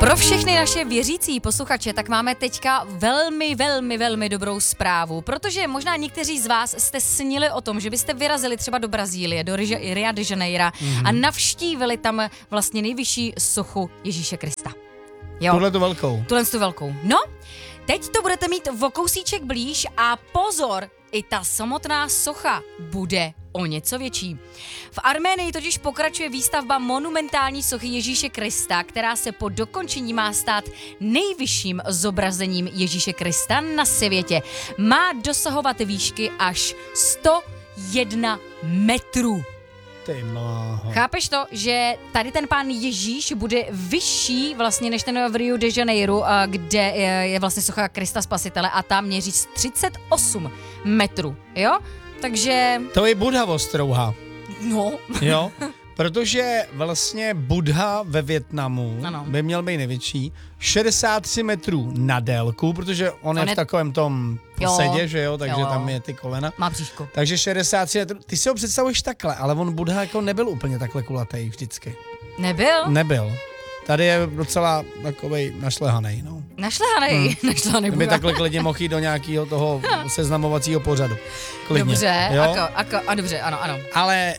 Pro všechny naše věřící posluchače tak máme teďka velmi dobrou zprávu, protože možná někteří z vás jste snili o tom, že byste vyrazili třeba do Brazílie, do Ria de Janeiro a navštívili tam vlastně nejvyšší sochu Ježíše Krista. Jo. Tuhle tu velkou. No, teď to budete mít o kousíček blíž a pozor, i ta samotná socha bude o něco větší. V Arménii totiž pokračuje výstavba monumentální sochy Ježíše Krista, která se po dokončení má stát nejvyšším zobrazením Ježíše Krista na světě. Má dosahovat výšky až 101 metrů. Chápeš to, že tady ten pán Ježíš bude vyšší vlastně než ten v Rio de Janeiro, kde je vlastně socha Krista Spasitele a tam měří 38 metrů, jo? Takže... To je Buddha ostrouha. No. Jo, protože vlastně Buddha ve Vietnamu by měl být největší, 63 metrů na délku, protože on je v takovém tom posedě, že jo, takže tam je ty kolena. Má bříško. Takže 63 metrů, ty si ho představuješ takhle, ale on Buddha jako nebyl úplně takhle kulatý vždycky. Nebyl? Nebyl. Tady je docela takovej našlehanej, no. Našlehanej Buddha. By takhle klidně mohl jít do nějakého toho seznamovacího pořadu. Klidně. Dobře, dobře, ano. Ale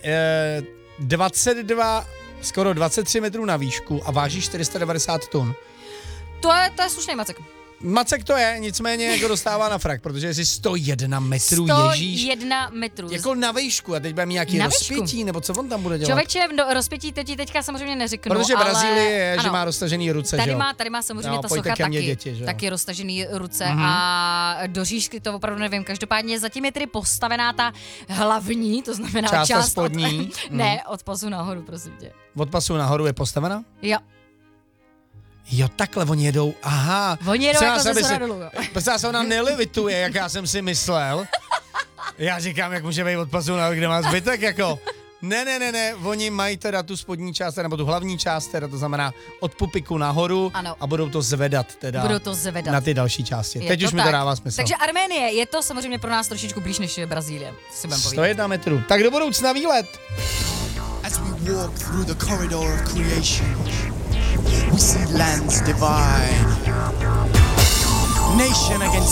22, skoro 23 metrů na výšku a váží 490 tun. To je slušný macek. Macek to je, nicméně jako dostává na frak, protože je si 101 metrů, 101 metrů. Jako na výšku a teď bude mít nějaký rozpětí, nebo co on tam bude dělat? Člověče, rozpětí to ti teďka samozřejmě neřeknu, protože Brazílie je, že má roztažený ruce, tady že jo? Tady má samozřejmě ta socha taky roztažený ruce a do říšky to opravdu nevím. Každopádně zatím je tedy postavená ta hlavní, to znamená část spodní. Ne, od pasu nahoru, prosím tě. Od pasu nahoru je postavena? Jo, takhle oni jedou, aha. Oni jedou jako ze zhora dolů. Protože se ona nelevituje, jak já jsem si myslel. Já říkám, jak může být od pasu nahoru, kde má zbytek, jako. Ne, oni mají teda tu spodní část, nebo tu hlavní část, teda to znamená od pupiku nahoru a budou to zvedat teda na ty další části. Teď už mi to dává smysl. Takže Arménie, je to samozřejmě pro nás trošičku blíž než Brazílie. 101 metrů. Tak do budoucna výlet. As we walk through the corridor of creation, we see lands divide, nation against